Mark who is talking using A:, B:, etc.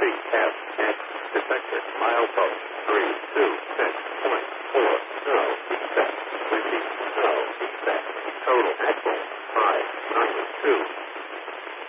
A: Speed test. Next. Detected. Milepost. 326.4. No. Reset. 20. No. Reset. Total axle. 592.